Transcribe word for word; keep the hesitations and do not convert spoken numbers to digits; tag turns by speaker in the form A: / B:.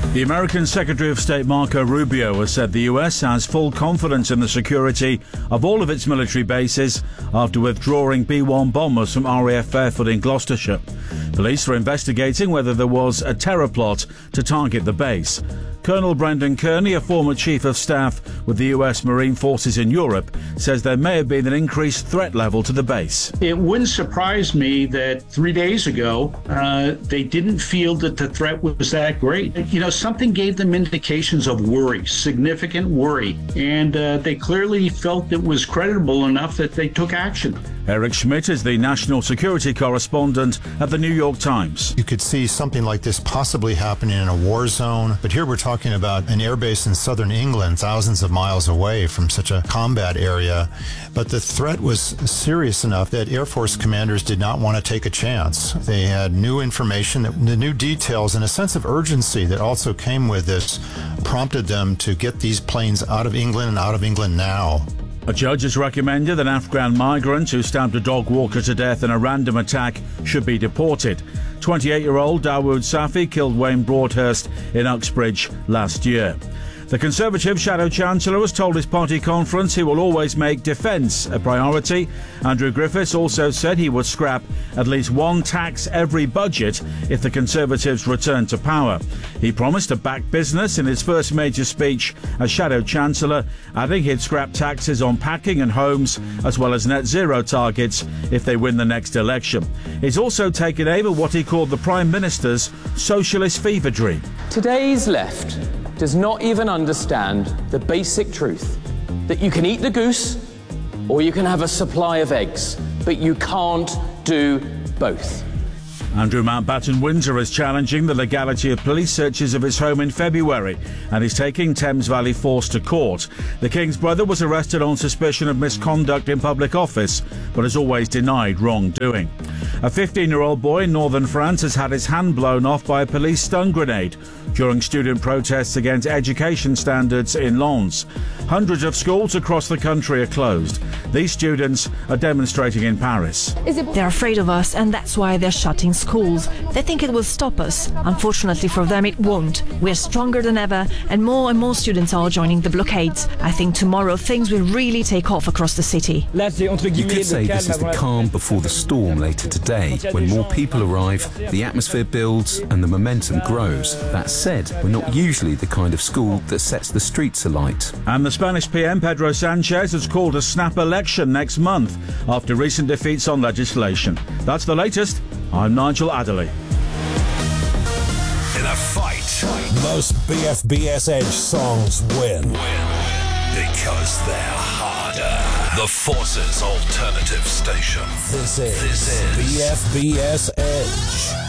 A: The American Secretary of State Marco Rubio has said the U S has full confidence in the security of all of its military bases after withdrawing B one bombers from R A F Fairfield in Gloucestershire. Police are investigating whether there was a terror plot to target the base. Colonel Brendan Kearney, a former chief of staff with the U S Marine Forces in Europe, says there may have been an increased threat level to the base.
B: It wouldn't surprise me that three days ago uh, they didn't feel that the threat was that great. You know, something gave them indications of worry, significant worry, and uh, they clearly felt it was credible enough that they took action.
A: Eric Schmidt is the national security correspondent at the New York Times.
C: You could see something like this possibly happening in a war zone, but here we're talking about an airbase in southern England, thousands of miles away from such a combat area. But the threat was serious enough that Air Force commanders did not want to take a chance. They had new information, that the new details, and a sense of urgency that also came with this prompted them to get these planes out of England and out of England now.
A: A judge has recommended an Afghan migrant who stabbed a dog walker to death in a random attack should be deported. twenty-eight-year-old Dawood Safi killed Wayne Broadhurst in Uxbridge last year. The Conservative Shadow Chancellor has told his party conference he will always make defence a priority. Andrew Griffiths also said he would scrap at least one tax every budget if the Conservatives return to power. He promised to back business in his first major speech as Shadow Chancellor, adding he'd scrap taxes on packing and homes as well as net zero targets if they win the next election. He's also taken aim at what he called the Prime Minister's socialist fever dream.
D: Today's left does not even understand the basic truth that you can eat the goose or you can have a supply of eggs, but you can't do both.
A: Andrew Mountbatten Windsor is challenging the legality of police searches of his home in February and is taking Thames Valley Force to court. The King's brother was arrested on suspicion of misconduct in public office, but has always denied wrongdoing. A fifteen-year-old boy in northern France has had his hand blown off by a police stun grenade during student protests against education standards in Lens. Hundreds of schools across the country are closed. These students are demonstrating in Paris.
E: They're afraid of us, and that's why they're shutting schools. They think it will stop us. Unfortunately for them, it won't. We're stronger than ever, and more and more students are joining the blockades. I think tomorrow things will really take off across the city.
F: You could say this is the calm before the storm later today. When more people arrive, the atmosphere builds and the momentum grows. That said, we're not usually the kind of school that sets the streets alight.
A: And the Spanish P M Pedro Sanchez has called a snap election next month after recent defeats on legislation. That's the latest. I'm Nigel Adderley.
G: In a fight, most B F B S Edge songs win. Win. Because they're harder. The Forces Alternative Station. This is, this is B F B S Edge.